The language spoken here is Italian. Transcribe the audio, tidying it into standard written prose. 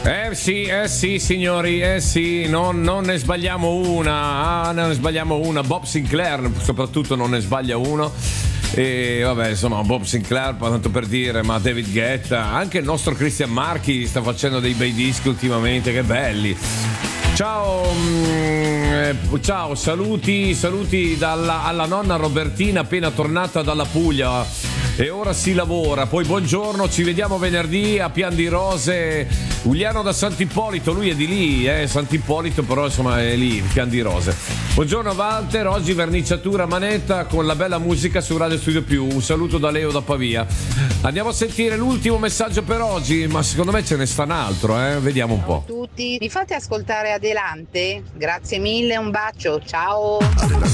Eh sì signori, sì, non ne sbagliamo una, non ne sbagliamo una. Bob Sinclair soprattutto non ne sbaglia uno. E vabbè, insomma, Bob Sinclair, tanto per dire, ma David Guetta, anche il nostro Christian Marchi sta facendo dei bei dischi ultimamente, che belli. Ciao, saluti alla nonna Robertina appena tornata dalla Puglia e ora si lavora. Poi buongiorno, ci vediamo venerdì a Pian di Rose. Giuliano da Sant'Ippolito, lui è di lì, Sant'Ippolito, però insomma è lì, Pian di Rose. Buongiorno Walter, oggi verniciatura manetta con la bella musica su Radio Studio Più. Un saluto da Leo da Pavia. Andiamo a sentire l'ultimo messaggio per oggi, ma secondo me ce ne sta un altro, vediamo un po'. Ciao a tutti, mi fate ascoltare Adelante? Grazie mille, un bacio, ciao.